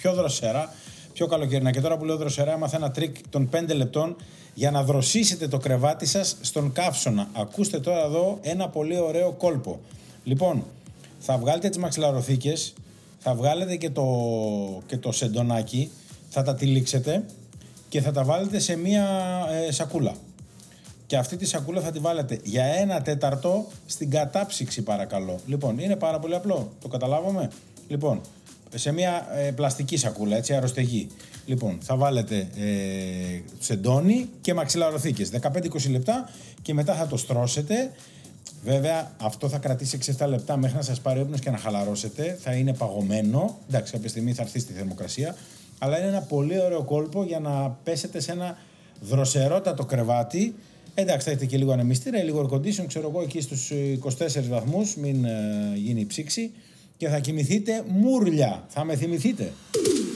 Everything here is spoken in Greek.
πιο δροσερά, πιο καλοκαιρινά. Και τώρα που λέω δροσερά, έμαθα ένα τρίκ των 5 λεπτών για να δροσίσετε το κρεβάτι σας στον καύσωνα. Ακούστε τώρα εδώ ένα πολύ ωραίο κόλπο. Λοιπόν, θα βγάλετε τις μαξιλαροθήκες, θα βγάλετε και το σεντονάκι, θα τα τυλίξετε και θα τα βάλετε σε μία σακούλα. Και αυτή τη σακούλα θα τη βάλετε για 1/4 στην κατάψυξη, παρακαλώ. Λοιπόν, είναι πάρα πολύ απλό. Το καταλάβαμε. Λοιπόν, σε μια πλαστική σακούλα, έτσι, αεροστεγή. Λοιπόν, θα βάλετε σεντόνι και μαξιλαροθήκες. 15-20 λεπτά και μετά θα το στρώσετε. Βέβαια, αυτό θα κρατήσει 6-7 λεπτά μέχρι να σας πάρει ύπνος και να χαλαρώσετε. Θα είναι παγωμένο. Εντάξει, κάποια στιγμή θα έρθει στη θερμοκρασία. Αλλά είναι ένα πολύ ωραίο κόλπο για να πέσετε σε ένα δροσερότατο κρεβάτι. Εντάξει, θα έχετε και λίγο ανεμιστήρα, λίγο air condition, ξέρω εγώ, εκεί στους 24 βαθμούς, μην γίνει ψήξη και θα κοιμηθείτε μούρλια. Θα με θυμηθείτε.